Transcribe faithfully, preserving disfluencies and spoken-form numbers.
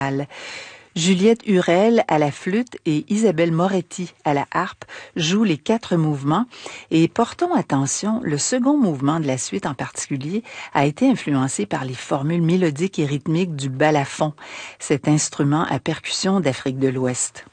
Juliette Hurel à la flûte et Isabelle Moretti à la harpe jouent les quatre mouvements et portons attention, le second mouvement de la suite en particulier a été influencé par les formules mélodiques et rythmiques du balafon, cet instrument à percussion d'Afrique de l'Ouest.